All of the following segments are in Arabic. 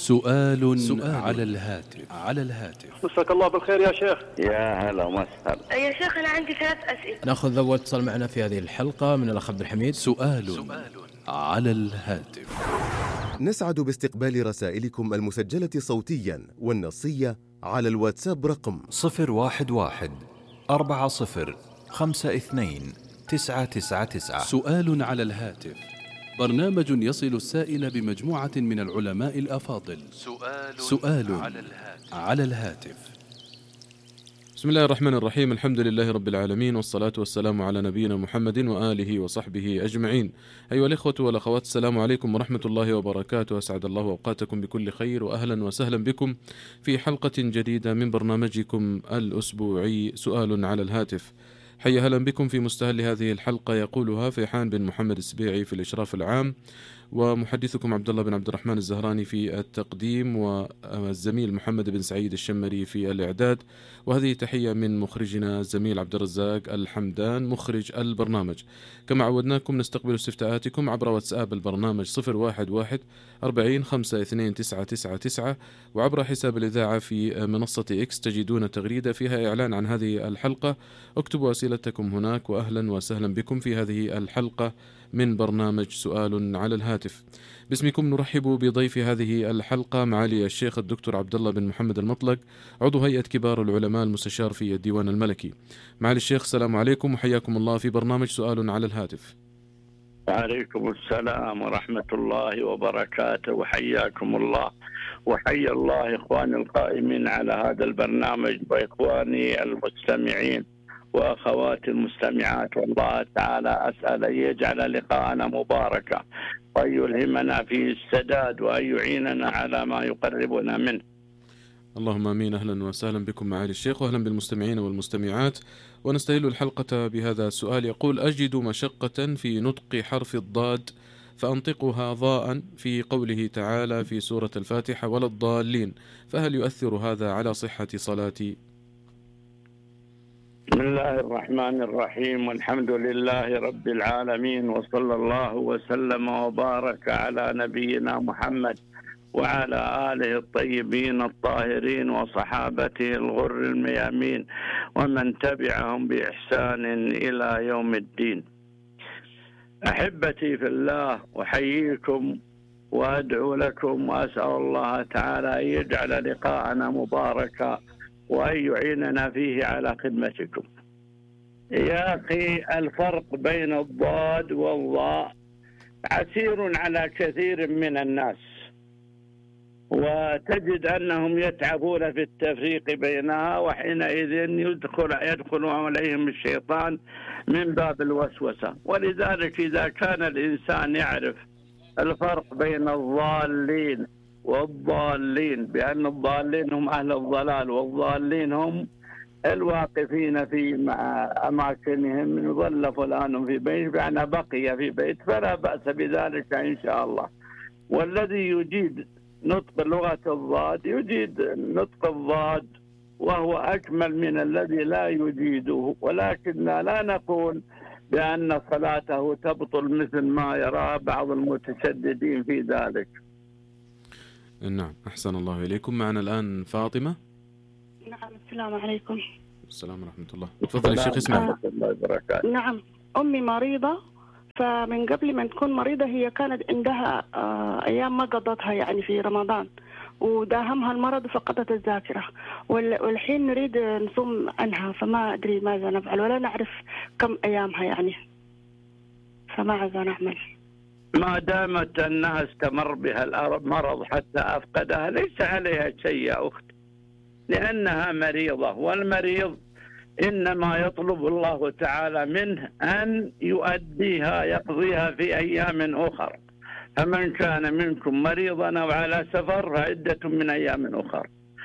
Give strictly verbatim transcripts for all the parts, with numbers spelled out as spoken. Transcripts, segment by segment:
سؤال, سؤال على الهاتف على الهاتف مساك الله بالخير يا شيخ. يا هلا وسهلا يا شيخ أنا عندي ثلاث أسئلة. نأخذ أول اتصال معنا في هذه الحلقة من الأخ عبد الحميد. سؤال, سؤال على الهاتف. نسعد باستقبال رسائلكم المسجلة صوتيا والنصية على الواتساب رقم صفر واحد واحد أربعة صفر خمسة اثنين تسعة تسعة تسعة. سؤال على الهاتف، برنامج يصل السائل بمجموعة من العلماء الأفاضل. سؤال, سؤال على الهاتف. على الهاتف. بسم الله الرحمن الرحيم، الحمد لله رب العالمين، والصلاة والسلام على نبينا محمد وآله وصحبه أجمعين. أيها الإخوة والأخوات، السلام عليكم ورحمة الله وبركاته. أسعد الله أوقاتكم بكل خير، وأهلا وسهلا بكم في حلقة جديدة من برنامجكم الأسبوعي سؤال على الهاتف. حيا هلا بكم في مستهل هذه الحلقة، يقولها فيحان بن محمد السبيعي في الإشراف العام، ومحدثكم عبد الله بن عبد الرحمن الزهراني في التقديم، والزميل محمد بن سعيد الشمري في الإعداد. وهذه تحية من مخرجنا الزميل عبد الرزاق الحمدان مخرج البرنامج. كما عودناكم نستقبل استفتاءاتكم عبر واتساب البرنامج صفر واحد واحد أربعين خمسة اثنين تسعة تسعة تسعة، وعبر حساب الإذاعة في منصة إكس تجدون تغريدة فيها إعلان عن هذه الحلقة. اكتبوا أسئلتكم هناك، وأهلا وسهلا بكم في هذه الحلقة من برنامج سؤال على الهاتف. باسمكم نرحب بضيف هذه الحلقة معالي الشيخ الدكتور عبد الله بن محمد المطلق، عضو هيئة كبار العلماء المستشار في الديوان الملكي. معالي الشيخ السلام عليكم وحياكم الله في برنامج سؤال على الهاتف. وعليكم السلام ورحمة الله وبركاته، وحياكم الله، وحيا الله إخواني القائمين على هذا البرنامج، وإخواني المستمعين وأخواتي المستمعات. والله تعالى أسأل أن يجعل لقاءنا مباركا، وأن يلهمنا فيه السداد، وأن يعيننا على ما يقربنا منه. اللهم امين. اهلا وسهلا بكم معالي الشيخ، واهلا بالمستمعين والمستمعات. ونستهل الحلقة بهذا السؤال، يقول: أجد مشقة في نطق حرف الضاد فأنطقها ضاء في قوله تعالى في سورة الفاتحة ولا الضالين، فهل يؤثر هذا على صحة صلاتي؟ بسم الله الرحمن الرحيم، والحمد لله رب العالمين، وصلى الله وسلم وبارك على نبينا محمد وعلى آله الطيبين الطاهرين وصحابته الغر الميامين ومن تبعهم بإحسان إلى يوم الدين. أحبتي في الله، أحييكم وأدعو لكم، وأسأل الله تعالى أن يجعل لقاءنا مباركا، وأن يعيننا فيه على خدمتكم. يا أخي، الفرق بين الضاد والضاء عسير على كثير من الناس، وتجد أنهم يتعبون في التفريق بينها، وحينئذ يدخل يدخل عليهم الشيطان من باب الوسوسة. ولذلك إذا كان الإنسان يعرف الفرق بين الضالين والضالين، بأن الضالين هم أهل الضلال، والضالين هم الواقفين في أماكنهم، ظل فلان في بيت يعني بقي في بيت، فلا بأس بذلك إن شاء الله. والذي يجيد نطق لغة الضاد يجيد نطق الضاد، وهو أكمل من الذي لا يجيده، ولكن لا نقول بأن صلاته تبطل مثل ما يرى بعض المتشددين في ذلك. نعم، أحسن الله إليكم. معنا الآن فاطمة. نعم، السلام عليكم. السلام ورحمة الله. تفضل الشيخ، اسمعي. نعم، أمي مريضة، فمن قبل ما تكون مريضة هي كانت عندها أيام ما قضتها يعني في رمضان، وداهمها المرض فقدت الذاكرة، والحين نريد نصوم عنها، فما أدري ماذا نفعل، ولا نعرف كم أيامها يعني، فماذا نعمل؟ ما دامت أنها استمر بها المرض حتى أفقدها ليس عليها شيء يا أخت، لأنها مريضة، والمريض إنما يطلب الله تعالى منه أن يؤديها يقضيها في أيام أخرى. فمن كان منكم مريضا أو على سفر فعدة من أيام أخرى.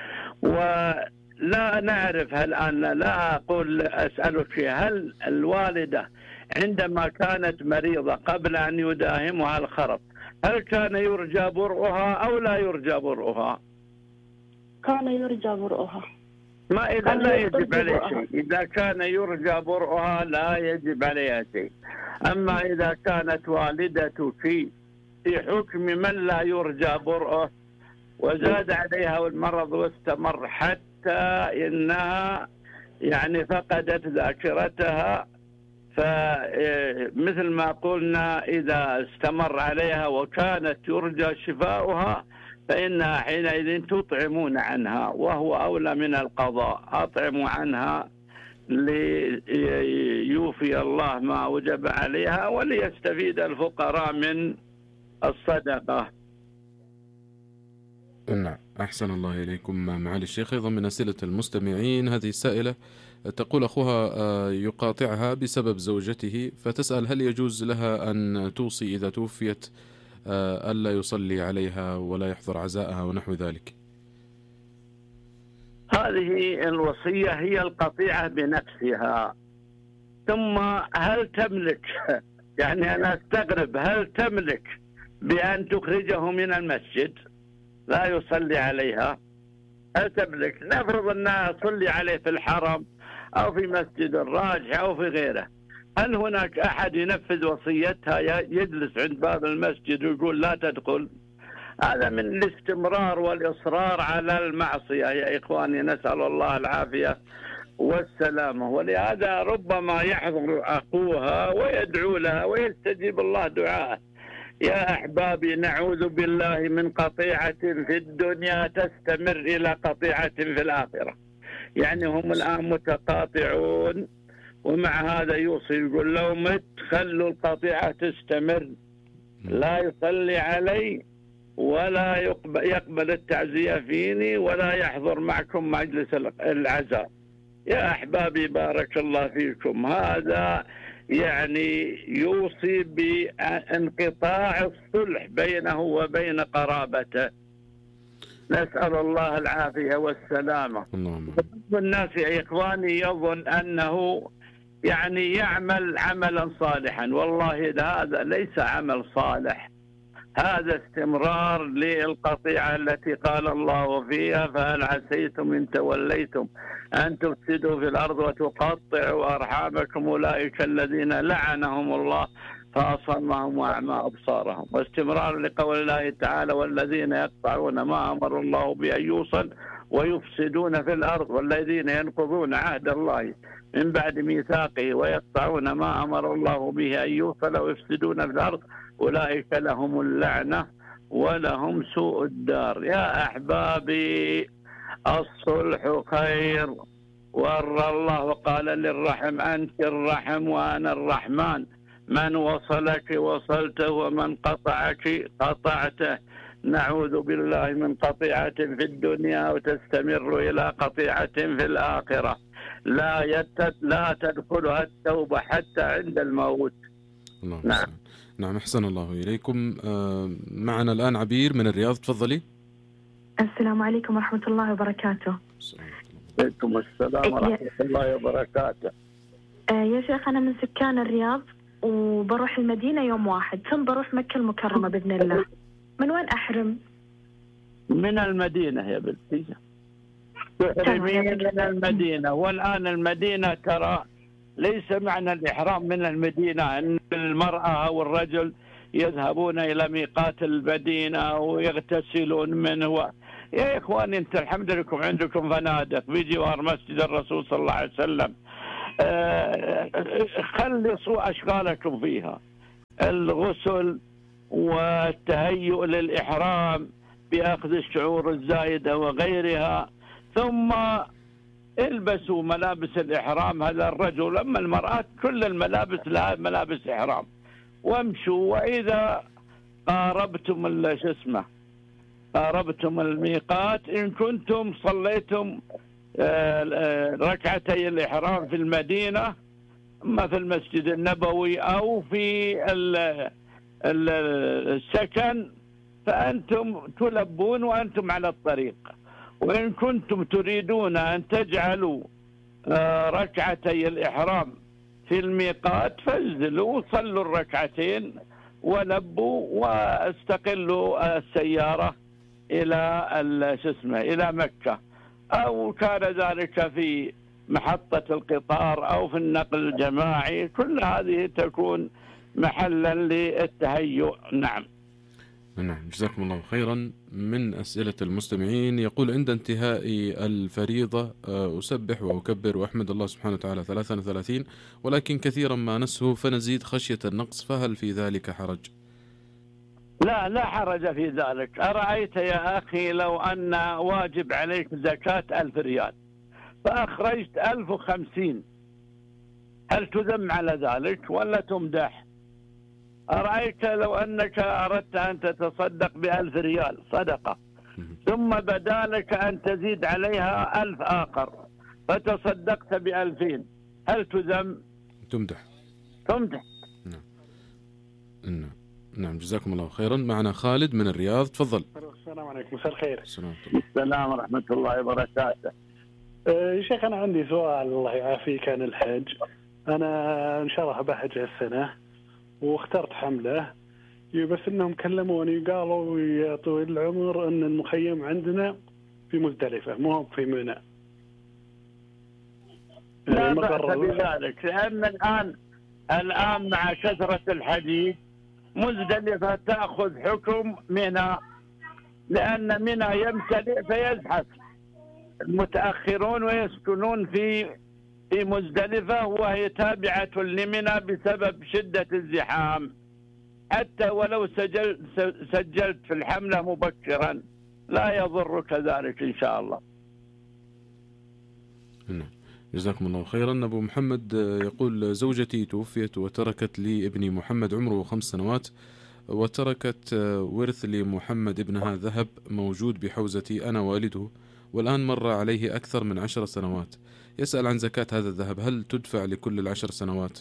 ولا نعرف هل أنا لا أقول أسألك، هل الوالدة عندما كانت مريضة قبل أن يداهمها الخرف هل كان يرجى برؤها أو لا يرجى برؤها؟ كان يرجى برؤها. ما إذا لا يجب عليها شيء، إذا كان يرجى برؤها لا يجب عليها شيء. أما إذا كانت والدتك في حكم من لا يرجى برؤه وزاد عليها المرض واستمر حتى إنها يعني فقدت ذاكرتها. فمثل ما قلنا إذا استمر عليها وكانت يرجى شفاؤها فإنها حينئذ تطعمون عنها، وهو أولى من القضاء. أطعموا عنها ليوفي الله ما وجب عليها وليستفيد الفقراء من الصدقة. نعم، أحسن الله إليكم معالي الشيخ. أيضا من أسئلة المستمعين هذه السائلة تقول أخوها يقاطعها بسبب زوجته، فتسأل هل يجوز لها أن توصي إذا توفيت ألا يصلي عليها ولا يحضر عزاءها ونحو ذلك؟ هذه الوصية هي القطيعة بنفسها. ثم هل تملك يعني أنا أستغرب، هل تملك بأن تخرجه من المسجد لا يصلي عليها؟ هل تملك؟ نفرض أنها تصلي عليه في الحرم أو في مسجد الراجح أو في غيره، هل هناك أحد ينفذ وصيتها يجلس عند باب المسجد ويقول لا تدخل؟ هذا من الاستمرار والإصرار على المعصية يا إخواني، نسأل الله العافية والسلامة. ولهذا ربما يحضر أخوها ويدعو لها ويستجيب الله دعاءه. يا أحبابي، نعوذ بالله من قطيعة في الدنيا تستمر إلى قطيعة في الآخرة. يعني هم الآن متقاطعون، ومع هذا يوصي يقول لو مت خلوا القطيعة تستمر، لا يصلي علي ولا يقبل التعزية فيني ولا يحضر معكم مجلس العزاء. يا أحبابي بارك الله فيكم، هذا يعني يوصي بانقطاع الصلح بينه وبين قرابته. نسأل الله العافية والسلامة. بعض الناس يا إخواني يظن أنه يعني يعمل عملا صالحا، والله هذا ليس عمل صالح، هذا استمرار للقطيعة التي قال الله فيها فهل عسيتم إن توليتم أن تفسدوا في الأرض وتقطعوا أرحامكم أولئك الذين لعنهم الله فأصمهم وأعمى أبصارهم. واستمرار لقول الله تعالى والذين يقطعون ما أمر الله بأن يوصل ويفسدون في الأرض والذين ينقضون عهد الله من بعد ميثاقه ويقطعون ما أمر الله به أن يوصل ويفسدون في الأرض أولئك لهم اللعنة ولهم سوء الدار. يا أحبابي الصلح خير، ورى الله وقال للرحم أنت الرحم وأنا الرحمن، من وصلك وصلته ومن قطعك قطعته. نعوذ بالله من قطيعة في الدنيا وتستمر إلى قطيعة في الآخرة لا يتت لا تدخلها التوبة حتى عند الموت. الله نعم. نعم أحسن الله إليكم. معنا الآن عبير من الرياض، تفضلي. السلام عليكم ورحمة الله وبركاته. عليكم السلام ورحمة الله وبركاته. يا شيخ أنا من سكان الرياض وبروح المدينة يوم واحد، ثم بروح مكة المكرمة بإذن الله. من وين أحرم؟ من المدينة يا بنتي، تحرمين من المدينة. والآن المدينة ترى ليس معنى الإحرام من المدينة أن المرأة أو الرجل يذهبون إلى ميقات المدينة ويغتسلون منه. يا إخواني أنت الحمد لكم عندكم فنادق بجوار مسجد الرسول صلى الله عليه وسلم، خلصوا أشغالكم فيها، الغسل والتهيؤ للإحرام بأخذ الشعور الزايدة وغيرها، ثم البسوا ملابس الإحرام. هذا الرجل أما المرأة كل الملابس لها ملابس إحرام، وامشوا. وإذا قاربتم شو اسمه قاربتم الميقات إن كنتم صليتم ركعتي الإحرام في المدينة أما في المسجد النبوي أو في السكن فأنتم تلبون وأنتم على الطريق. وإن كنتم تريدون أن تجعلوا ركعتي الإحرام في الميقات فانزلوا وصلوا الركعتين ولبوا واستقلوا السيارة إلى شو اسمه إلى مكة، أو كان ذلك في محطة القطار أو في النقل الجماعي، كل هذه تكون محلا للتهيؤ. نعم نعم جزاكم الله خيرا. من أسئلة المستمعين يقول: عند انتهاء الفريضة أسبح وأكبر وأحمد الله سبحانه وتعالى ثلاثا وثلاثين، ولكن كثيرا ما نسه فنزيد خشية النقص، فهل في ذلك حرج؟ لا لا حرج في ذلك. أرأيت يا أخي لو أن واجب عليك زكاة ألف ريال فأخرجت ألف وخمسين، هل تذم على ذلك ولا تمدح؟ أرأيت لو أنك أردت أن تتصدق بألف ريال صدقة، ثم بدا لك أن تزيد عليها ألف آخر فتصدقت بألفين، هل تذم؟ تمدح. تمدح. نعم. نعم. نعم جزاكم الله خيرا. معنا خالد من الرياض، تفضل. السلام عليكم. مساء الخير. السلام السلام ورحمة الله وبركاته. يا شيخ أنا عندي سؤال الله يعافيك عن الحج. أنا إن شاء الله بحج هالسنة واخترت حملة، بس إنهم كلموني قالوا يا طويل العمر إن المخيم عندنا في مزدلفة مو في منى. لا بأس بذلك، لأن الآن الآن مع كثرة الحديث مزدلفة تأخذ حكم منى، لأن منى يمتلئ فيزحف المتأخرون ويسكنون في في مزدلفة، وهي تابعة لمنى بسبب شدة الزحام. حتى ولو سجل سجلت في الحملة مبكرا لا يضرك ذلك إن شاء الله. نعم جزاكم الله خيرا. أبو محمد يقول: زوجتي توفيت وتركت لي ابني محمد عمره خمس سنوات، وتركت ورث لمحمد ابنها ذهب موجود بحوزتي أنا والده، والآن مر عليه أكثر من عشر سنوات. يسأل عن زكاة هذا الذهب، هل تدفع لكل العشر سنوات؟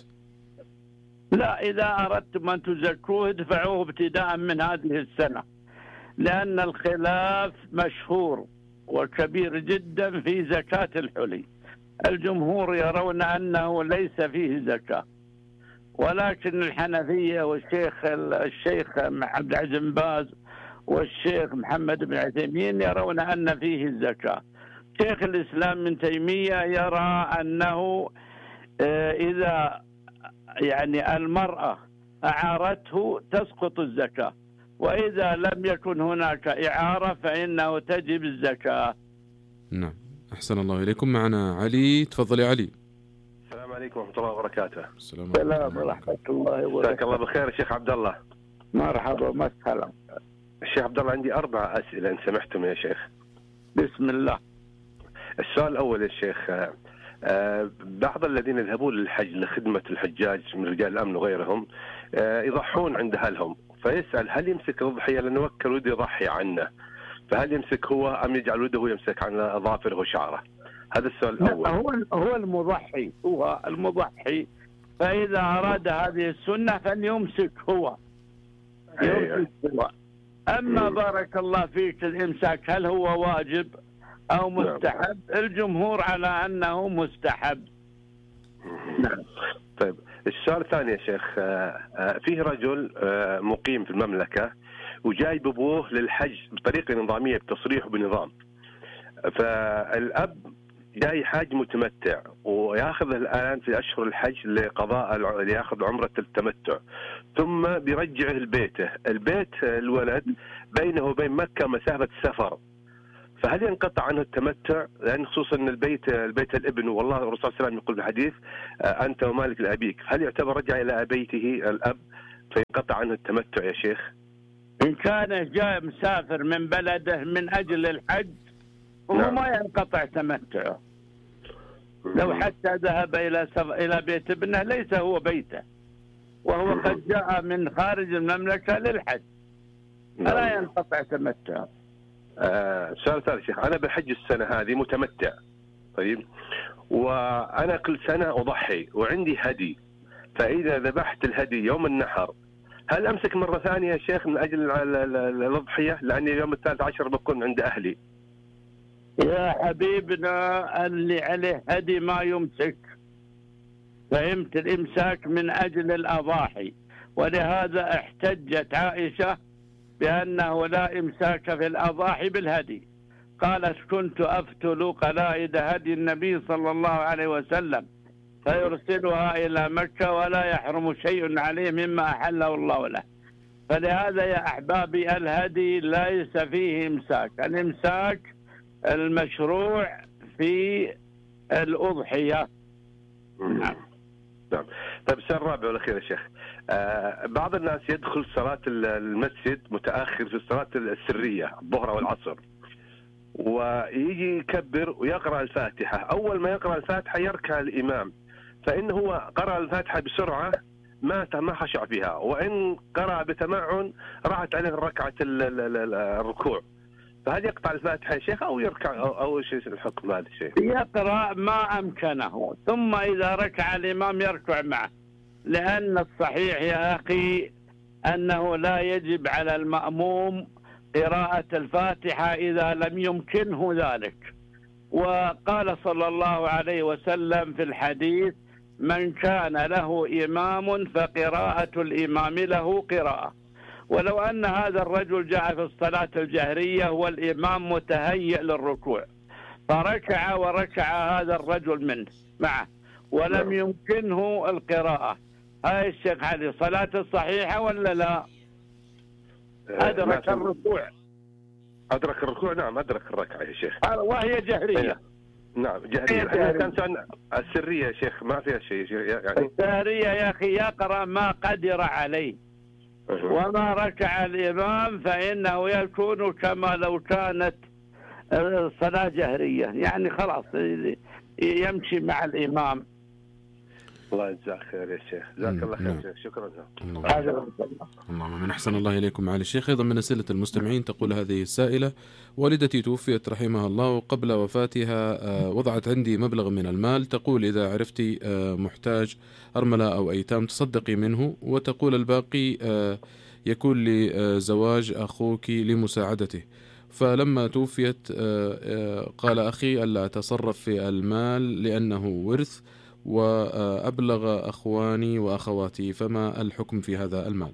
لا، إذا أردتم أن تزكوه ادفعوه ابتداء من هذه السنة، لأن الخلاف مشهور وكبير جدا في زكاة الحلي. الجمهور يرون أنه ليس فيه زكاة، ولكن الحنفية والشيخ الشيخ عبد العزيز بن باز والشيخ محمد بن عثيمين يرون أن فيه الزكاة. شيخ الإسلام ابن تيمية يرى أنه إذا يعني المرأة أعارته تسقط الزكاة، وإذا لم يكن هناك إعارة فإنه تجب الزكاة. نعم أحسن الله إليكم. معنا علي، تفضل يا علي. السلام عليكم ورحمة الله وبركاته. السلام ورحمة الله وبركاته. مساك الله بالخير يا شيخ عبد الله. مرحبا ومسهلا. الشيخ عبد الله عندي أربع أسئلة إن سمحتم يا شيخ. بسم الله. السؤال الأول يا شيخ، بعض الذين يذهبون للحج لخدمة الحجاج من رجال الأمن وغيرهم يضحون عند أهلهم، فيسأل هل يمسك الضحية لأنه وكل ودي يضحي عنه، فهل يمسك هو أم يجعل وده يمسك عن أظافره وشعره؟ هذا السؤال الأول. هو هو المضحي هو المضحي فإذا أراد هذه السنة فليمسك هو. يمسك هو. أما بارك الله فيك الإمساك هل هو واجب أو مستحب؟ الجمهور على أنه مستحب. نعم. طيب السؤال الثاني يا شيخ، فيه رجل مقيم في المملكة وجايب أبوه للحج بطريقة نظامية بتصريح وبنظام، فالأب جاي حاج متمتع وياخذ الآن في أشهر الحج لقضاء لياخذ عمرة التمتع، ثم بيرجعه لبيته. البيت الولد بينه وبين مكة مسافة سفر، فهل ينقطع عنه التمتع؟ لأن خصوصا أن البيت البيت الابن، والله الرسول صلى الله عليه وسلم يقول بحديث أنت ومالك لأبيك، هل يعتبر رجع إلى بيته الأب فينقطع عنه التمتع يا شيخ؟ إن كان جاء مسافر من بلده من أجل الحج هو نعم. ما ينقطع تمتعه. لو حتى ذهب إلى سف... إلى بيت ابنه ليس هو بيته، وهو قد جاء من خارج المملكة للحج، فلا نعم. ينقطع تمتعه. آه سؤال ثالث شيخ، أنا بحج السنة هذه متمتع، طيب، وأنا كل سنة أضحي وعندي هدي، فإذا ذبحت الهدي يوم النحر هل أمسك مرة ثانية يا شيخ من أجل الأضحية؟ لأني يوم الثالث عشر بكون عند أهلي. يا حبيبنا اللي عليه هدي ما يمسك، فهمت؟ الإمساك من أجل الأضاحي، ولهذا احتجت عائشة بأنه لا إمساك في الأضاحي بالهدي. قالت كنت أفتل قلائد هدي النبي صلى الله عليه وسلم فيرسلها إلى مكة ولا يحرم شيء عليه مما أحله الله له، فلهذا يا أحبابي الهدي ليس فيه إمساك، الإمساك المشروع في الأضحية. نعم. نعم. طيب السؤال الرابع والأخير يا شيخ، آه بعض الناس يدخل صلاة المسجد متأخر في الصلاة السرية الظهر والعصر، ويجي يكبر ويقرأ الفاتحة. أول ما يقرأ الفاتحة يركع الإمام، فإن هو قرأ الفاتحة بسرعة ما ما خشع فيها، وإن قرأ بتمعن راحت عليه ركعة الركوع، فهل يقطع الفاتحة يا شيخ أو يركع أو, أو شيء الحكم هذا الشيء؟ يقرأ ما أمكنه، ثم إذا ركع الإمام يركع معه، لأن الصحيح يا أخي أنه لا يجب على المأموم قراءة الفاتحة إذا لم يمكنه ذلك. وقال صلى الله عليه وسلم في الحديث: من كان له إمام فقراءة الإمام له قراءة. ولو أن هذا الرجل جاء في الصلاة الجهرية والإمام متهيئ للركوع فركع وركع هذا الرجل منه معه ولم يمكنه القراءة، هاي الشيخ علي صلاة صحيحة ولا لا؟ أدرك الركوع. أدرك الركوع نعم أدرك الركعة يا شيخ، وهي جهرية. نعم جهرية. الحين كان سؤال السرية يا شيخ ما فيها شيء يعني. السرية يا أخي يقرأ ما قدر عليه، وما ركع الإمام فإنه يكون كما لو كانت صلاة جهرية، يعني خلاص يمشي مع الإمام. الله يجزاك خير يا شيخ، جزاك الله خير شيخ، شكرا الله. اللهم من أحسن الله إليكم معالي الشيخ. أيضا من أسئلة المستمعين تقول هذه السائلة: والدتي توفيت رحمها الله، وقبل وفاتها وضعت عندي مبلغ من المال، تقول إذا عرفتي محتاج أرملة أو أيتام تصدقي منه، وتقول الباقي يكون لزواج أخوك لمساعدته. فلما توفيت قال أخي ألا أتصرف في المال لأنه ورث، وأبلغ أخواني وأخواتي، فما الحكم في هذا المال؟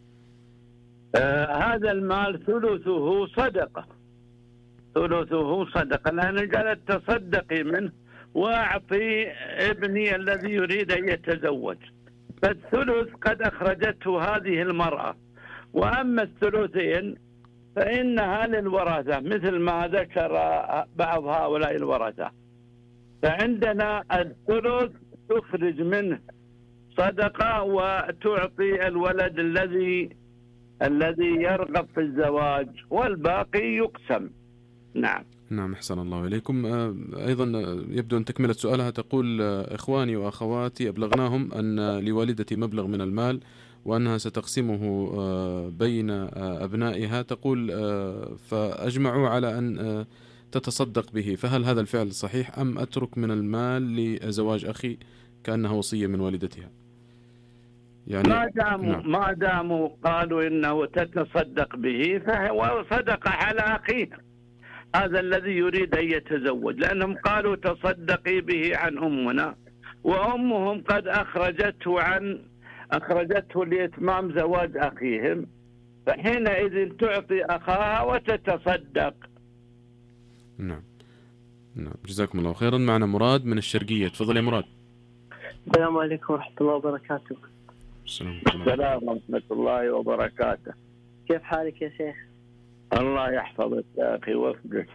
آه هذا المال ثلثه صدقة، ثلثه صدقة، لأن قالت تصدقي منه وأعطي ابني الذي يريد أن يتزوج، فالثلث قد أخرجته هذه المرأة، وأما الثلثين فإنها للورثة مثل ما ذكر بعض هؤلاء الورثة. فعندنا الثلث تخرج منه صدقة وتعطي الولد الذي الذي يرغب في الزواج، والباقي يقسم. نعم. نعم أحسن الله إليكم. أيضا يبدو أن تكملة سؤالها تقول: إخواني وأخواتي أبلغناهم أن لوالدتي مبلغ من المال وأنها ستقسمه بين أبنائها، تقول فأجمعوا على أن تتصدق به، فهل هذا الفعل صحيح أم أترك من المال لزواج أخي كأنها وصية من والدتها؟ يعني ما داموا نعم. ما داموا قالوا إنه تتصدق به فهو صدقة على أخيه هذا الذي يريد أن يتزوج، لأنهم قالوا تصدقي به عن أمنا، وأمهم قد أخرجته عن أخرجته لإتمام زواج أخيهم، فحينئذ تعطي أخاها وتتصدق. نعم نعم جزاكم الله خيرا. معنا مراد من الشرقية، تفضل يا مراد. السلام عليكم ورحمة الله وبركاته. السلام ورحمة الله وبركاته. كيف حالك يا شيخ؟ الله يحفظك يا أخي وفقك.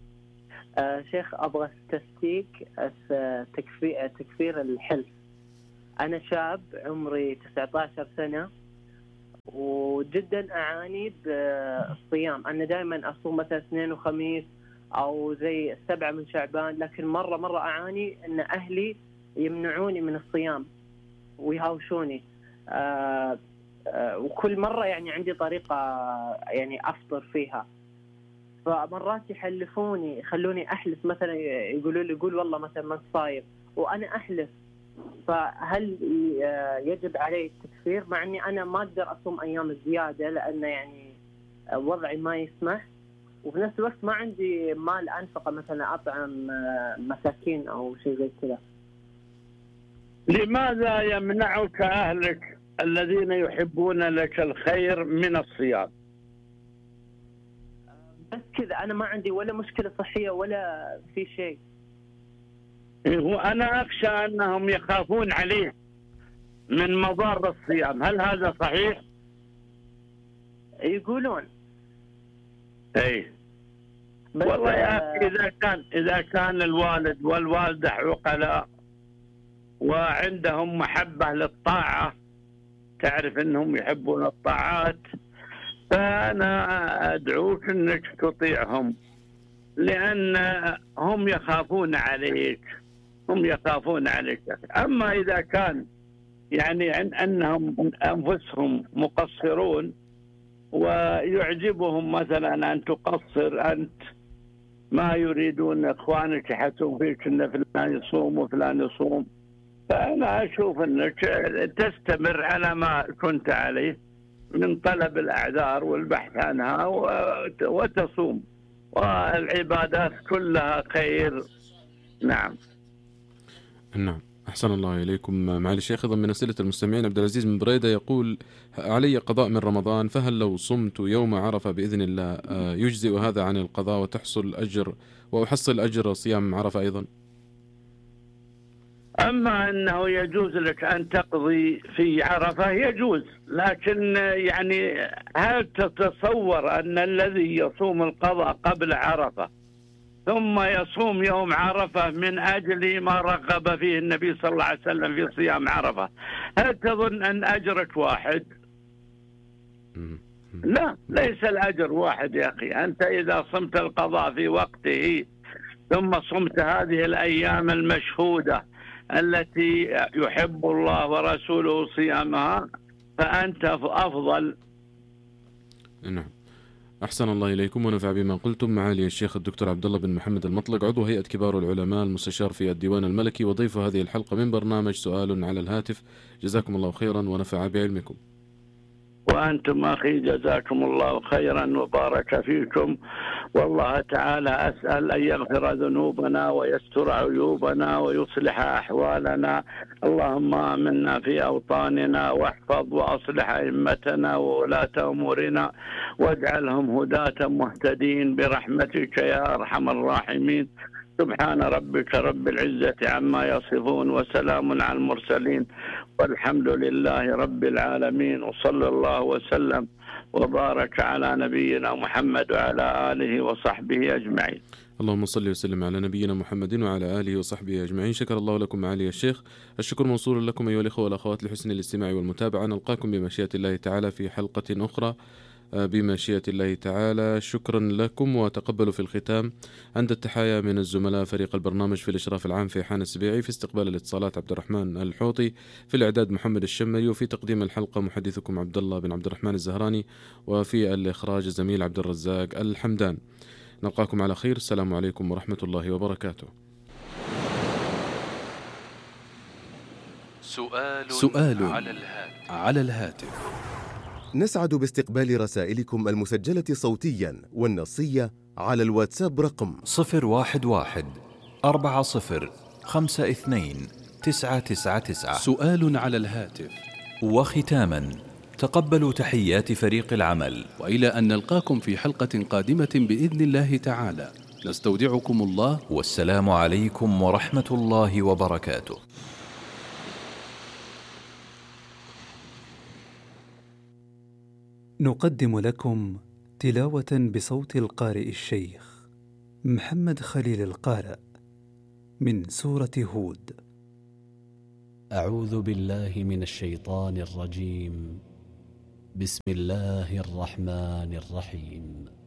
آه شيخ أبغى تستيك تكفير تكفير الحلف. أنا شاب عمري تسعة عشر سنة وجدا أعاني بالصيام، أنا دائما أصوم مثلا اثنين وخميس أو زي السبعة من شعبان، لكن مرة مرة أعاني أن أهلي يمنعوني من الصيام ويهاوشوني. آه آه وكل مرة يعني عندي طريقة يعني أفطر فيها، فمرات يحلفوني يخلوني أحلف، مثلا يقولوا لي قول والله مثلا ما صايم وأنا أحلف، فهل يجب علي التكفير مع أني أنا ما أقدر أصوم أيام الزيادة لأن يعني وضعي ما يسمح، وفي نفس الوقت ما عندي مال أنفقه مثلا أطعم مساكين أو شيء زي كذا؟ لماذا يمنعك أهلك الذين يحبون لك الخير من الصيام؟ بس كذا، أنا ما عندي ولا مشكلة صحية ولا في شيء. وأنا أخشى أنهم يخافون عليه من مضار الصيام، هل هذا صحيح؟ يقولون. اي والله يا أخي، إذا كان إذا كان الوالد والوالدة عقلاء وعندهم محبة للطاعة، تعرف أنهم يحبون الطاعات، فأنا أدعوك أنك تطيعهم، لأن هم يخافون عليك هم يخافون عليك. أما إذا كان يعني عن أنهم أنفسهم مقصرون ويعجبهم مثلا أن تقصر أنت، ما يريدون إخوانك يحسون فيك أن فلان يصوم وفلان يصوم، فأنا أشوف أنك تستمر على ما كنت عليه من طلب الأعذار والبحث عنها وتصوم، والعبادات كلها خير. نعم نعم، أحسن الله إليكم. معالي الشيخ، أيضا من أسئلة المستمعين عبد العزيز من بريدة يقول: علي قضاء من رمضان، فهل لو صمت يوم عرفة بإذن الله يجزئ هذا عن القضاء وتحصل أجر وأحصل أجر صيام عرفة أيضا؟ أما أنه يجوز لك أن تقضي في عرفة يجوز، لكن يعني هل تتصور أن الذي يصوم القضاء قبل عرفة ثم يصوم يوم عرفة من أجل ما رغب فيه النبي صلى الله عليه وسلم في صيام عرفة، هل تظن أن أجرك واحد؟ لا، ليس الأجر واحد يا أخي. أنت إذا صمت القضاء في وقته ثم صمت هذه الأيام المشهودة التي يحب الله ورسوله صيامها، فأنت أفضل. نعم، أحسن الله إليكم ونفع بما قلتم. معالي الشيخ الدكتور عبد الله بن محمد المطلق، عضو هيئة كبار العلماء، المستشار في الديوان الملكي، وضيف هذه الحلقة من برنامج سؤال على الهاتف. جزاكم الله خيرا ونفع بعلمكم. وأنتم أخي جزاكم الله خيرا وبارك فيكم، والله تعالى أسأل أن يغفر ذنوبنا ويستر عيوبنا ويصلح أحوالنا. اللهم آمنا في أوطاننا واحفظ وأصلح أئمتنا وولاة أمورنا واجعلهم هداة مهتدين برحمتك يا أرحم الراحمين. سبحان ربك رب العزة عما يصفون وسلام على المرسلين والحمد لله رب العالمين، وصلى الله وسلم وبارك على نبينا محمد وعلى آله وصحبه أجمعين. اللهم صل وسلم على نبينا محمد وعلى آله وصحبه أجمعين. شكر الله لكم معالي الشيخ. الشكر موصول لكم أيها الإخوة والأخوات لحسن الاستماع والمتابعة. نلقاكم بمشيئة الله تعالى في حلقة أخرى بمشيئة الله تعالى. شكرا لكم، وتقبلوا في الختام عند التحايا من الزملاء فريق البرنامج في الإشراف العام فيحان السبيعي، في استقبال الاتصالات عبد الرحمن الحوطي، في الإعداد محمد الشمري، وفي تقديم الحلقة محدثكم عبد الله بن عبد الرحمن الزهراني، وفي الإخراج الزميل عبد الرزاق الحمدان. نلقاكم على خير. السلام عليكم ورحمة الله وبركاته. سؤال, سؤال على الهاتف. على الهاتف. نسعد باستقبال رسائلكم المسجلة صوتيا والنصية على الواتساب رقم صفر واحد واحد أربعة صفر خمسة اثنين تسعة تسعة تسعة. سؤال على الهاتف. وختاما، تقبلوا تحيات فريق العمل، وإلى أن نلقاكم في حلقة قادمة بإذن الله تعالى، نستودعكم الله، والسلام عليكم ورحمة الله وبركاته. نقدم لكم تلاوة بصوت القارئ الشيخ محمد خليل القارئ من سورة هود. أعوذ بالله من الشيطان الرجيم. بسم الله الرحمن الرحيم.